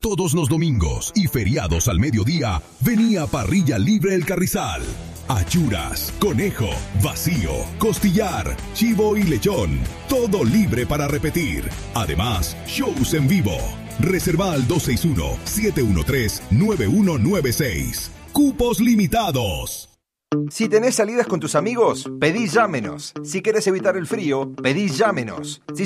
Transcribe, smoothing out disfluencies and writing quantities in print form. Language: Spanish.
Todos los domingos y feriados al mediodía, venía Parrilla Libre El Carrizal. Achuras, conejo, vacío, costillar, chivo y lechón. Todo libre para repetir. Además, shows en vivo. Reserva al 261-713-9196. Cupos limitados. Si tenés salidas con tus amigos, pedí Llámenos. Si querés evitar el frío, pedí Llámenos. Si